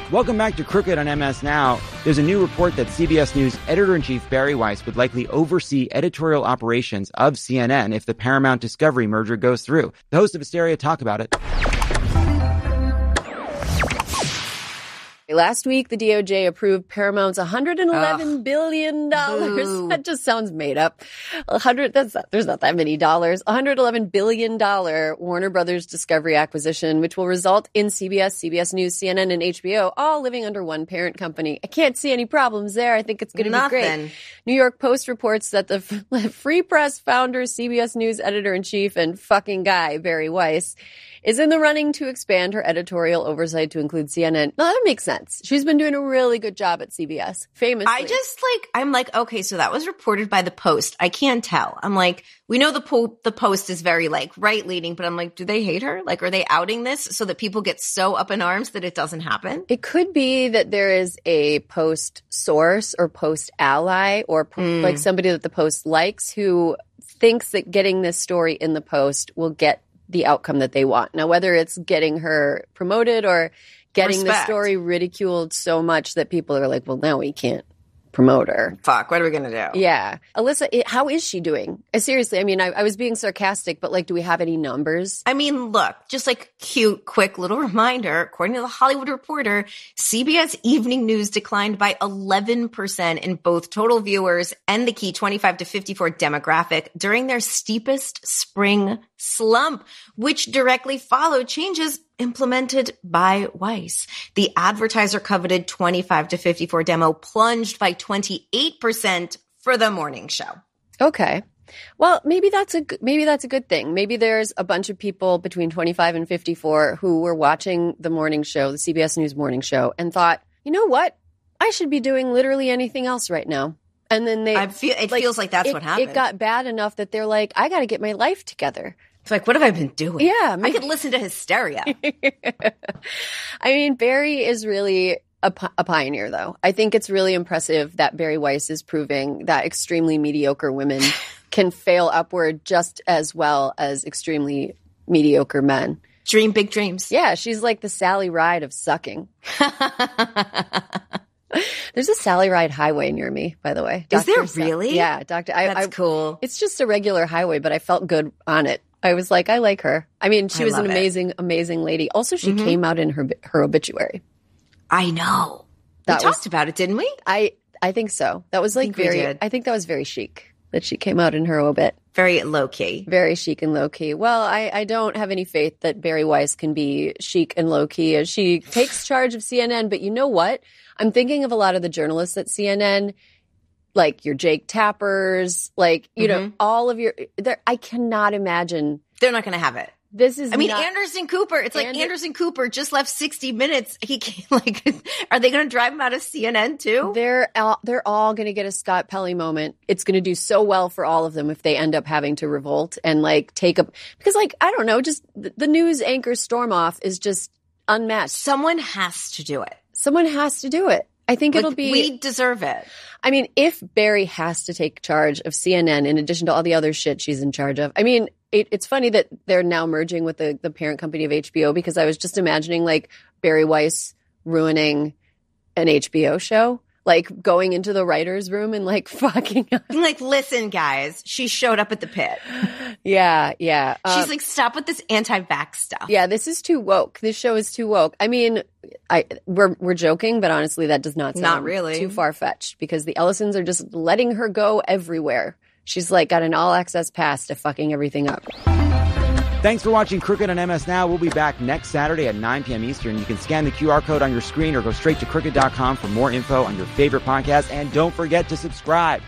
Welcome back to Crooked on MS Now. There's a new report that CBS News editor-in-chief Bari Weiss would likely oversee editorial operations of CNN if the Paramount Discovery merger goes through. The host of Hysteria talk about it. Last week, the DOJ approved Paramount's $111 billion. Boo. That just sounds made up. There's not that many dollars. $111 billion Warner Brothers Discovery acquisition, which will result in CBS News, CNN, and HBO all living under one parent company. I can't see any problems there. I think it's going to be great. New York Post reports that the Free Press founder, CBS News editor-in-chief, and fucking guy, Bari Weiss, is in the running to expand her editorial oversight to include CNN. Now, that makes sense. She's been doing a really good job at CBS, famously. I'm like, okay, so that was reported by the Post. I can't tell. I'm like, we know the Post is very like right-leaning, but I'm like, do they hate her? Like, are they outing this so that people get so up in arms that it doesn't happen? It could be that there is a Post source or Post ally or like somebody that the Post likes who thinks that getting this story in the Post will get the outcome that they want. Now, whether it's getting her promoted or getting the story ridiculed so much that people are like, well, now we can't promote her. Fuck, what are we going to do? Yeah. Alyssa, how is she doing? Seriously, I mean, I was being sarcastic, but like, do we have any numbers? I mean, look, just like cute, quick little reminder, according to the Hollywood Reporter, CBS Evening News declined by 11% in both total viewers and the key 25 to 54 demographic during their steepest spring slump, which directly followed changes implemented by Weiss. The advertiser coveted 25 to 54 demo plunged by 28% for the morning show. Okay. Well, maybe that's a good thing. Maybe there's a bunch of people between 25 and 54 who were watching the morning show, the CBS News morning show, and thought, you know what? I should be doing literally anything else right now. And then it feels like that's what happened. It got bad enough that they're like, I got to get my life together. It's like, what have I been doing? Yeah. I could listen to Hysteria. I mean, Bari is really a pioneer, though. I think it's really impressive that Bari Weiss is proving that extremely mediocre women can fail upward just as well as extremely mediocre men. Dream big dreams. Yeah, she's like the Sally Ride of sucking. There's a Sally Ride highway near me, by the way. Is there really? Yeah, Doctor. That's cool. It's just a regular highway, but I felt good on it. I was like, I like her. I mean, she was an amazing, amazing lady. Also, she came out in her obituary. I know. We talked about it, didn't we? I think so. That was like I think that was very chic that she came out in her obit. Very low key. Very chic and low key. Well, I don't have any faith that Bari Weiss can be chic and low key as she takes charge of CNN. But you know what? I'm thinking of a lot of the journalists at CNN, like your Jake Tappers, like, you know, all of I cannot imagine. They're not going to have it. Anderson Cooper. It's like Anderson Cooper just left 60 Minutes. He can't, are they going to drive him out of CNN too? They're all going to get a Scott Pelley moment. It's going to do so well for all of them if they end up having to revolt and because I don't know, just the news anchor storm off is just unmatched. Someone has to do it. Someone has to do it. I think it'll be. We deserve it. I mean, if Bari has to take charge of CNN in addition to all the other shit she's in charge of, I mean, it's funny that they're now merging with the parent company of HBO, because I was just imagining like Bari Weiss ruining an HBO show, like going into the writer's room and like fucking up. Like, listen, guys, she showed up at the pit. Yeah. She's like, stop with this anti-vax stuff. Yeah, this is too woke. This show is too woke. I mean, we're joking, but honestly, that does not sound not really too far-fetched, because the Ellisons are just letting her go everywhere. She's like got an all-access pass to fucking everything up. Thanks for watching Crooked on MS Now. We'll be back next Saturday at 9 p.m. Eastern. You can scan the QR code on your screen or go straight to crooked.com for more info on your favorite podcast. And don't forget to subscribe.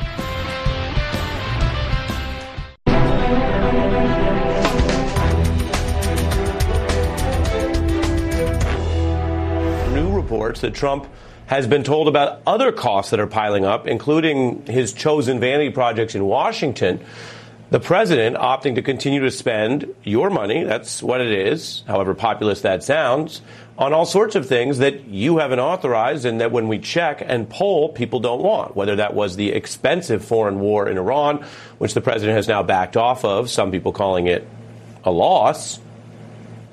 New reports that Trump has been told about other costs that are piling up, including his chosen vanity projects in Washington. The president opting to continue to spend your money, that's what it is, however populist that sounds, on all sorts of things that you haven't authorized and that when we check and poll, people don't want, whether that was the expensive foreign war in Iran, which the president has now backed off of, some people calling it a loss,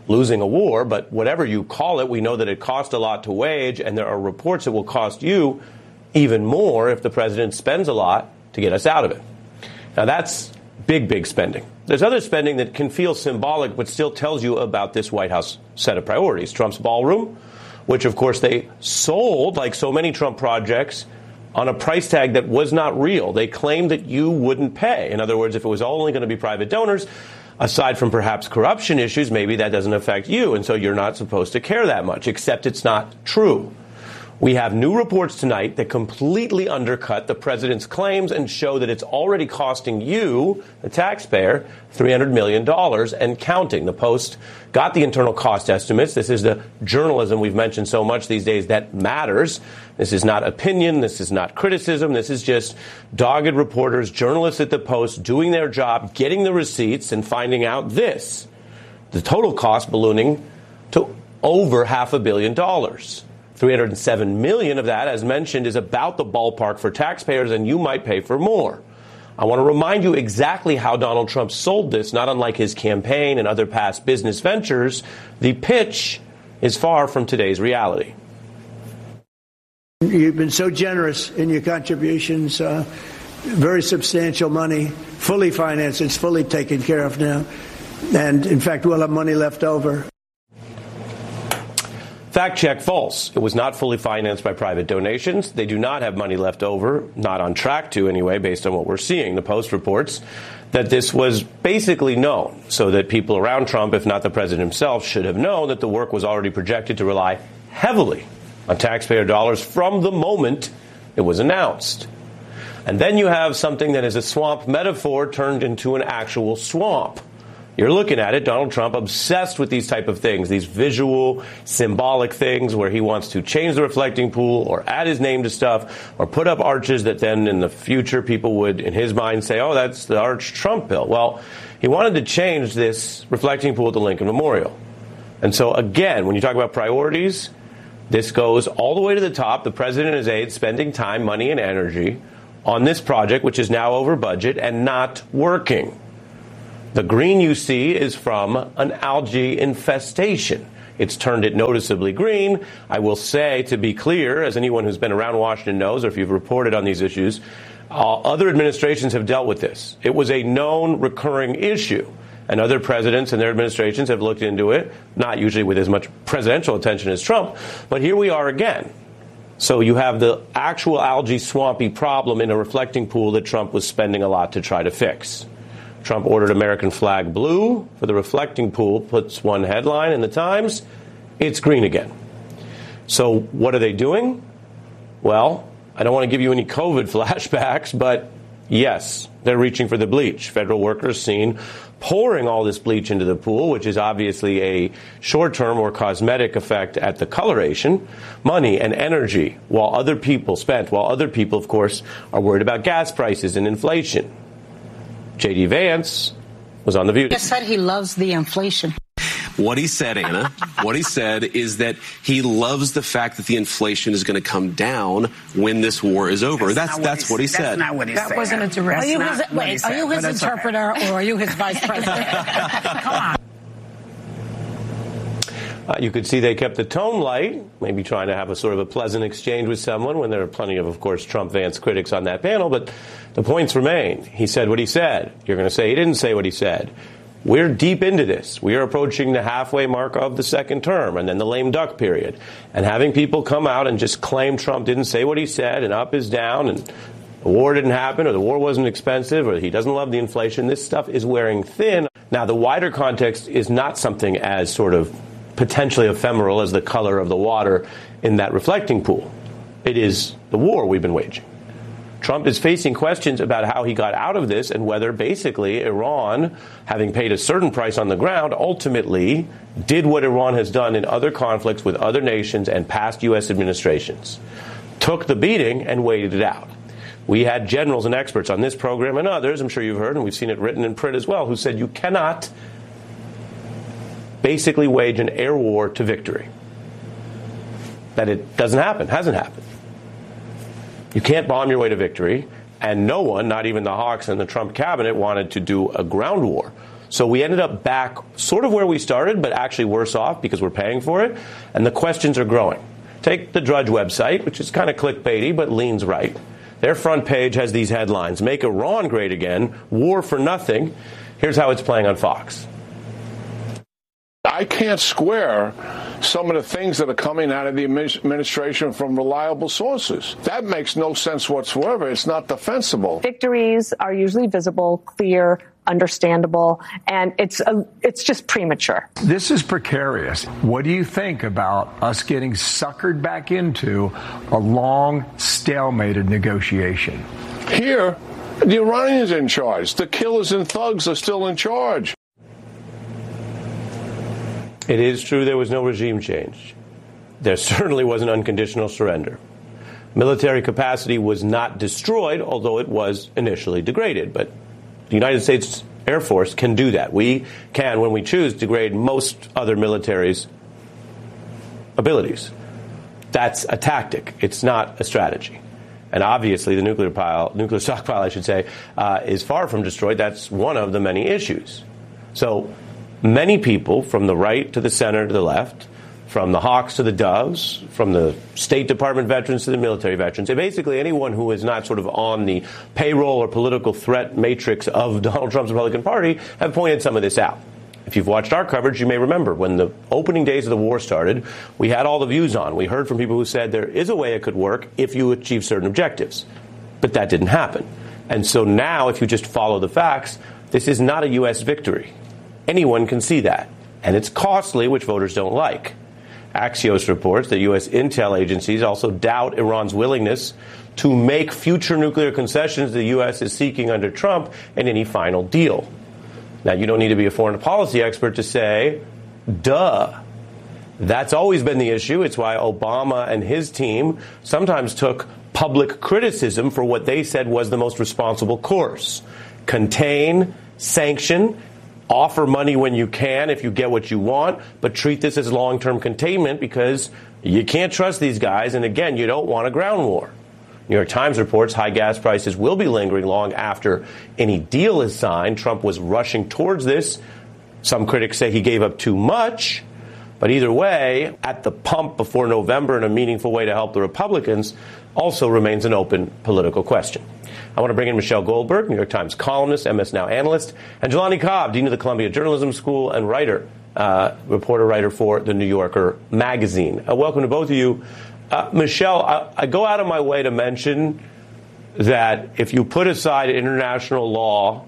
losing a war, but whatever you call it, we know that it cost a lot to wage, and there are reports it will cost you even more if the president spends a lot to get us out of it. Now, that's big, big spending. There's other spending that can feel symbolic, but still tells you about this White House set of priorities. Trump's ballroom, which, of course, they sold, like so many Trump projects, on a price tag that was not real. They claimed that you wouldn't pay. In other words, if it was only going to be private donors, aside from perhaps corruption issues, maybe that doesn't affect you, and so you're not supposed to care that much, except it's not true. We have new reports tonight that completely undercut the president's claims and show that it's already costing you, the taxpayer, $300 million and counting. The Post got the internal cost estimates. This is the journalism we've mentioned so much these days that matters. This is not opinion. This is not criticism. This is just dogged reporters, journalists at the Post doing their job, getting the receipts and finding out this. The total cost ballooning to over $500 million. $307 million of that, as mentioned, is about the ballpark for taxpayers, and you might pay for more. I want to remind you exactly how Donald Trump sold this, not unlike his campaign and other past business ventures. The pitch is far from today's reality. You've been so generous in your contributions, very substantial money, fully financed. It's fully taken care of now. And, in fact, we'll have money left over. Fact check, false. It was not fully financed by private donations. They do not have money left over, not on track to anyway, based on what we're seeing. The Post reports that this was basically known, so that people around Trump, if not the president himself, should have known that the work was already projected to rely heavily on taxpayer dollars from the moment it was announced. And then you have something that is a swamp metaphor turned into an actual swamp. You're looking at it, Donald Trump obsessed with these type of things, these visual, symbolic things where he wants to change the reflecting pool or add his name to stuff or put up arches that then in the future people would, in his mind, say, oh, that's the Arch Trump bill. Well, he wanted to change this reflecting pool at the Lincoln Memorial. And so, again, when you talk about priorities, this goes all the way to the top. The president and his aides spending time, money, and energy on this project, which is now over budget and not working. The green you see is from an algae infestation. It's turned it noticeably green. I will say, to be clear, as anyone who's been around Washington knows, or if you've reported on these issues, other administrations have dealt with this. It was a known recurring issue, and other presidents and their administrations have looked into it, not usually with as much presidential attention as Trump, but here we are again. So you have the actual algae swampy problem in a reflecting pool that Trump was spending a lot to try to fix. Trump ordered American flag blue for the reflecting pool, puts one headline in the Times, it's green again. So what are they doing? Well, I don't want to give you any COVID flashbacks, but yes, they're reaching for the bleach. Federal workers seen pouring all this bleach into the pool, which is obviously a short-term or cosmetic effect at the coloration, money and energy, while other people, of course, are worried about gas prices and inflation. J.D. Vance was on The View. He said he loves the inflation. What he said, Anna, what he said is that he loves the fact that the inflation is going to come down when this war is over. That's what he said. That's not what he said. That wasn't a direct. Are you his interpreter or are you his vice president? Come on. You could see they kept the tone light, maybe trying to have a sort of a pleasant exchange with someone when there are plenty of course, Trump-Vance critics on that panel. But the points remain. He said what he said. You're going to say he didn't say what he said. We're deep into this. We are approaching the halfway mark of the second term and then the lame duck period. And having people come out and just claim Trump didn't say what he said and up is down and the war didn't happen or the war wasn't expensive or he doesn't love the inflation, this stuff is wearing thin. Now, the wider context is not something as sort of potentially ephemeral as the color of the water in that reflecting pool. It is the war we've been waging. Trump is facing questions about how he got out of this and whether basically Iran, having paid a certain price on the ground, ultimately did what Iran has done in other conflicts with other nations and past U.S. administrations. Took the beating and waited it out. We had generals and experts on this program and others, I'm sure you've heard, and we've seen it written in print as well, who said you cannot basically wage an air war to victory. That it doesn't happen, hasn't happened. You can't bomb your way to victory, and no one, not even the hawks and the Trump cabinet, wanted to do a ground war. So we ended up back sort of where we started, but actually worse off because we're paying for it. And the questions are growing. Take the Drudge website, which is kind of clickbaity, but leans right. Their front page has these headlines: Make Iran Great Again, War for Nothing. Here's how it's playing on Fox. I can't square some of the things that are coming out of the administration from reliable sources. That makes no sense whatsoever. It's not defensible. Victories are usually visible, clear, understandable, and it's just premature. This is precarious. What do you think about us getting suckered back into a long, stalemated negotiation? Here, the Iranians are in charge. The killers and thugs are still in charge. It is true there was no regime change. There certainly was an unconditional surrender. Military capacity was not destroyed, although it was initially degraded. But the United States Air Force can do that. We can, when we choose, degrade most other militaries' abilities. That's a tactic. It's not a strategy. And obviously the nuclear stockpile, I should say, is far from destroyed. That's one of the many issues. So many people from the right to the center to the left, from the Hawks to the Doves, from the State Department veterans to the military veterans, and basically anyone who is not sort of on the payroll or political threat matrix of Donald Trump's Republican Party have pointed some of this out. If you've watched our coverage, you may remember when the opening days of the war started, we had all the views on. We heard from people who said there is a way it could work if you achieve certain objectives. But that didn't happen. And so now, if you just follow the facts, this is not a U.S. victory. Anyone can see that. And it's costly, which voters don't like. Axios reports that U.S. intel agencies also doubt Iran's willingness to make future nuclear concessions the U.S. is seeking under Trump in any final deal. Now, you don't need to be a foreign policy expert to say, duh. That's always been the issue. It's why Obama and his team sometimes took public criticism for what they said was the most responsible course. Contain, sanction, offer money when you can if you get what you want, but treat this as long-term containment because you can't trust these guys, and again, you don't want a ground war. New York Times reports high gas prices will be lingering long after any deal is signed. Trump was rushing towards this. Some critics say he gave up too much, but either way, at the pump before November in a meaningful way to help the Republicans also remains an open political question. I want to bring in Michelle Goldberg, New York Times columnist, MS Now analyst, and Jelani Cobb, dean of the Columbia Journalism School and writer, reporter-writer for The New Yorker magazine. Welcome to both of you. Michelle, I go out of my way to mention that if you put aside international law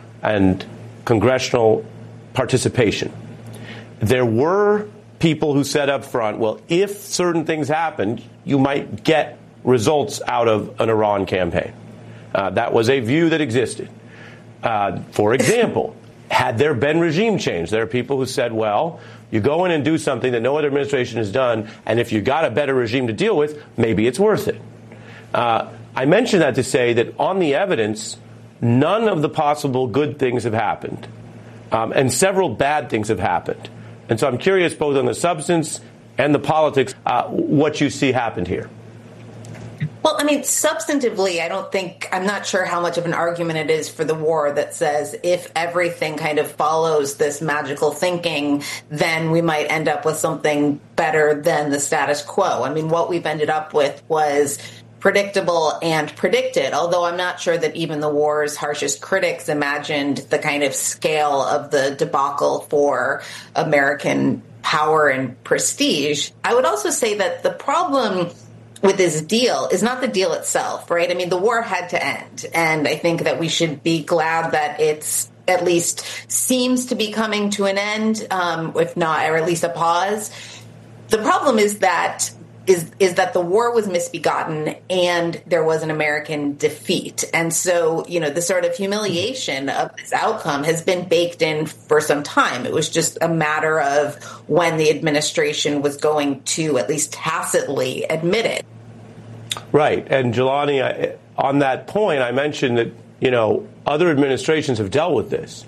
and congressional participation, there were people who said up front, well, if certain things happened, you might get results out of an Iran campaign. That was a view that existed. For example, had there been regime change, there are people who said, well, you go in and do something that no other administration has done, and if you got a better regime to deal with, maybe it's worth it. I mention that to say that on the evidence, none of the possible good things have happened, and several bad things have happened. And so I'm curious, both on the substance and the politics, what you see happened here. Well, I mean, substantively, I'm not sure how much of an argument it is for the war that says if everything kind of follows this magical thinking, then we might end up with something better than the status quo. I mean, what we've ended up with was predictable and predicted, although I'm not sure that even the war's harshest critics imagined the kind of scale of the debacle for American power and prestige. I would also say that the problem with this deal is not the deal itself, right? I mean, the war had to end, and I think that we should be glad that it's at least seems to be coming to an end, if not, or at least a pause. The problem is that the war was misbegotten and there was an American defeat. And so, the sort of humiliation of this outcome has been baked in for some time. It was just a matter of when the administration was going to at least tacitly admit it. Right. And Jelani, on that point, I mentioned that, other administrations have dealt with this.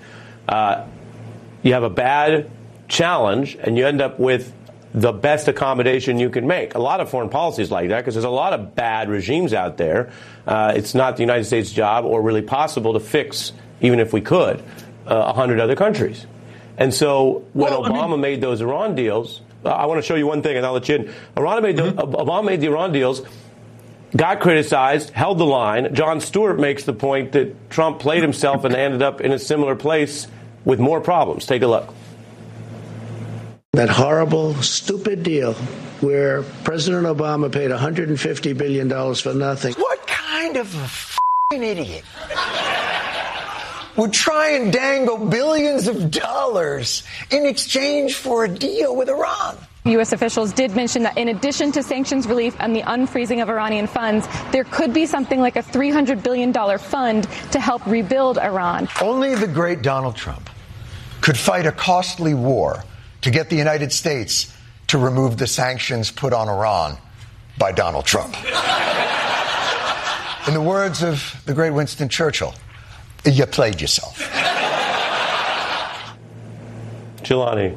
You have a bad challenge and you end up with the best accommodation you can make. A lot of foreign policy is like that because there's a lot of bad regimes out there. It's not the United States' job or really possible to fix, even if we could. 100 other countries. And so when Obama made those Iran deals, I want to show you one thing, and I'll let you in. Obama made the Iran deals, got criticized, held the line. Jon Stewart makes the point that Trump played himself and ended up in a similar place with more problems. Take a look. That horrible, stupid deal where President Obama paid $150 billion for nothing. What kind of a f***ing idiot would try and dangle billions of dollars in exchange for a deal with Iran? U.S. officials did mention that in addition to sanctions relief and the unfreezing of Iranian funds, there could be something like a $300 billion fund to help rebuild Iran. Only the great Donald Trump could fight a costly war to get the United States to remove the sanctions put on Iran by Donald Trump. In the words of the great Winston Churchill, you played yourself. Jelani.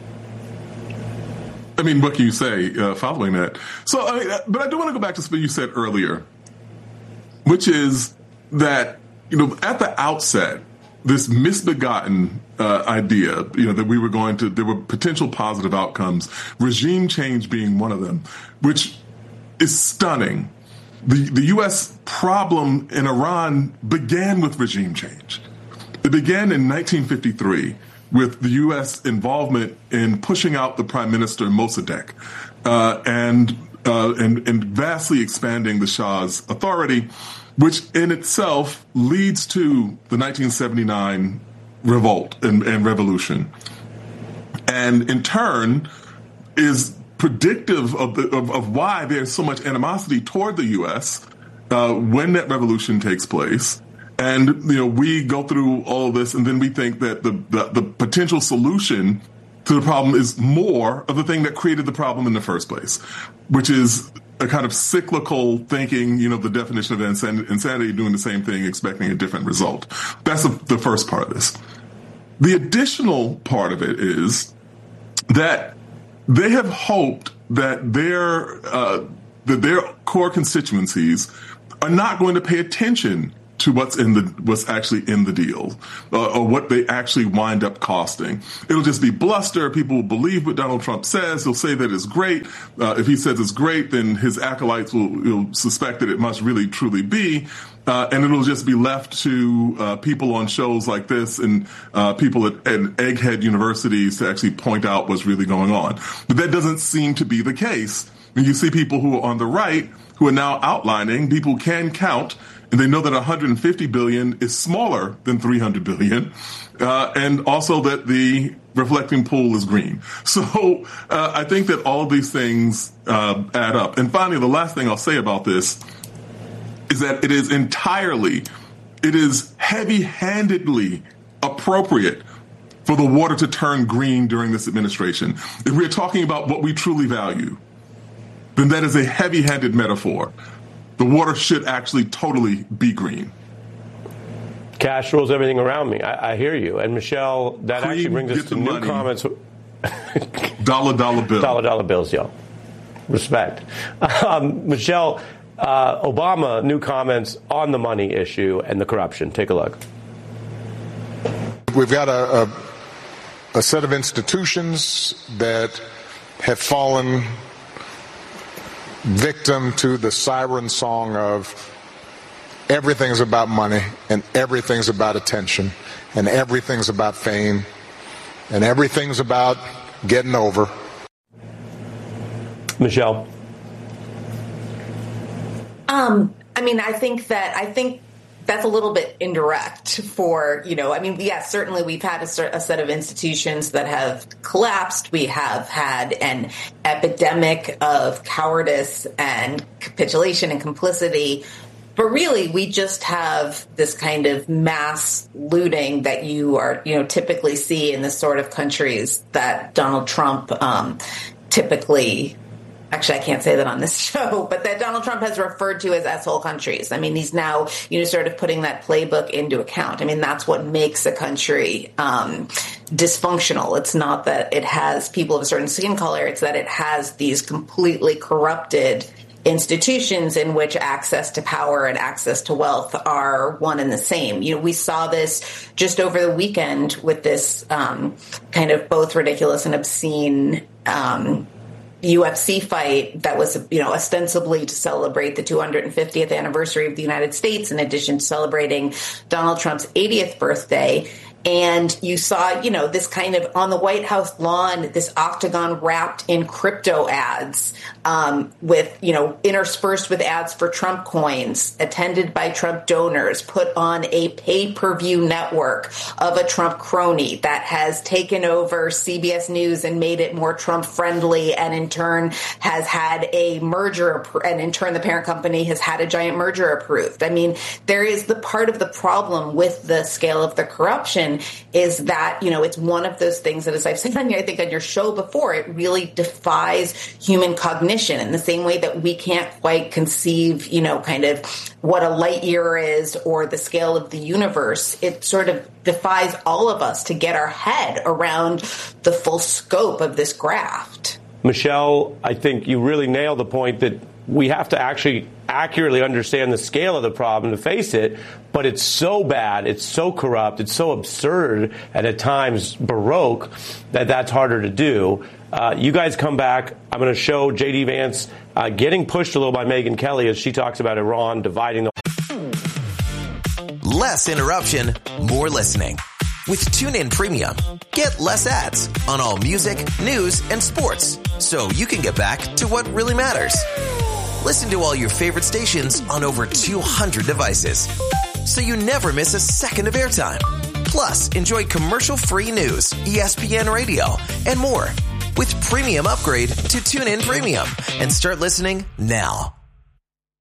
I mean, what can you say following that? So, but I do want to go back to something you said earlier, which is that, at the outset, this misbegotten idea, that we were there were potential positive outcomes, regime change being one of them, which is stunning. The U.S. problem in Iran began with regime change. It began in 1953 with the U.S. involvement in pushing out the Prime Minister Mossadegh and vastly expanding the Shah's authority, which in itself leads to the 1979 revolt and revolution, and in turn is predictive of why there's so much animosity toward the U.S. When that revolution takes place. And, we go through all of this, and then we think that the potential solution to the problem is more of the thing that created the problem in the first place, which is a kind of cyclical thinking, the definition of insanity, doing the same thing, expecting a different result. That's the first part of this. The additional part of it is that they have hoped that their core constituencies are not going to pay attention to what's actually in the deal, or what they actually wind up costing. It'll just be bluster. People will believe what Donald Trump says. He'll say that it's great. If he says it's great, then his acolytes will suspect that it must really truly be. And it'll just be left to people on shows like this and people at egghead universities to actually point out what's really going on. But that doesn't seem to be the case. When you see people who are on the right who are now outlining, people can count, and they know that 150 billion is smaller than 300 billion, and also that the reflecting pool is green. So I think that all of these things add up. And finally, the last thing I'll say about this is that it is heavy-handedly appropriate for the water to turn green during this administration. If we're talking about what we truly value, then that is a heavy-handed metaphor. The water should actually totally be green. Cash rules everything around me. I hear you. And Michelle, that Cream, actually brings us to new comments. Dollar bill. Dollar bills, y'all. Respect. Michelle, Obama, new comments on the money issue and the corruption. Take a look. We've got a set of institutions that have fallen victim to the siren song of everything's about money and everything's about attention and everything's about fame and everything's about getting over. Michelle. I think that's a little bit indirect for, yes, certainly we've had a set of institutions that have collapsed. We have had an epidemic of cowardice and capitulation and complicity. But really, we just have this kind of mass looting that you are, typically see in the sort of countries that Donald Trump typically. Actually, I can't say that on this show, but that Donald Trump has referred to as asshole countries. I mean, he's now, sort of putting that playbook into account. I mean, that's what makes a country dysfunctional. It's not that it has people of a certain skin color. It's that it has these completely corrupted institutions in which access to power and access to wealth are one and the same. We saw this just over the weekend with this kind of both ridiculous and obscene UFC fight that was, ostensibly to celebrate the 250th anniversary of the United States, in addition to celebrating Donald Trump's 80th birthday. And you saw, this kind of on the White House lawn, this octagon wrapped in crypto ads, with, interspersed with ads for Trump coins, attended by Trump donors, put on a pay-per-view network of a Trump crony that has taken over CBS News and made it more Trump friendly, and in turn has had a merger, and in turn the parent company has had a giant merger approved. I mean, there is the part of the problem with the scale of the corruption is that, it's one of those things that, as I've said on your show before, it really defies human cognition in the same way that we can't quite conceive, kind of what a light year is or the scale of the universe. It sort of defies all of us to get our head around the full scope of this graft. Michelle, I think you really nailed the point that we have to actually accurately understand the scale of the problem to face it, but it's so bad, it's so corrupt, it's so absurd, and at times baroque, that's harder to do. You guys come back. I'm going to show J.D. Vance getting pushed a little by Megyn Kelly as she talks about Iran dividing the... Less interruption, more listening. With TuneIn Premium, get less ads on all music, news, and sports, so you can get back to what really matters. Listen to all your favorite stations on over 200 devices, so you never miss a second of airtime. Plus, enjoy commercial-free news, ESPN Radio, and more. With Premium Upgrade to TuneIn Premium, and start listening now.